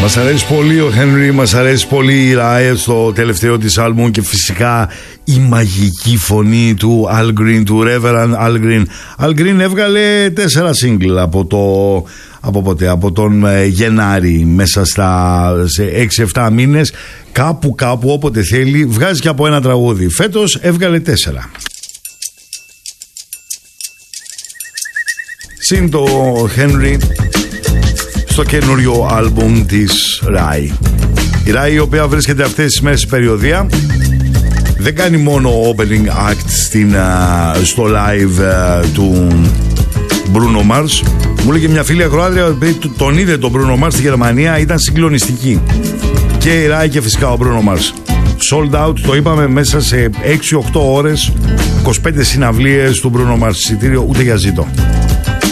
Μας αρέσει πολύ ο Henry, μας αρέσει πολύ η Rai στο τελευταίο της άλμπουμ και φυσικά η μαγική φωνή του Al Green, του Reverend Al Green. Al Green έβγαλε 4 single από τον Γενάρη, μέσα σε 6-7 μήνες, κάπου όποτε θέλει βγάζει και από ένα τραγούδι. Φέτος έβγαλε 4. Συν το Henry στο καινούριο άλμπουμ της Rai. Η Rai, η οποία βρίσκεται αυτές τις μέρες σε περιοδεία, δεν κάνει μόνο opening act στο live του Bruno Mars. Μου λέγε μια φίλη ακροάτρια ότι τον είδε τον Bruno Mars στη Γερμανία, ήταν συγκλονιστική. Και η Rai και φυσικά ο Bruno Mars. Sold out, το είπαμε, μέσα σε 6-8 ώρες, 25 συναυλίες του Bruno Mars. Εισιτήριο ούτε για ζήτο.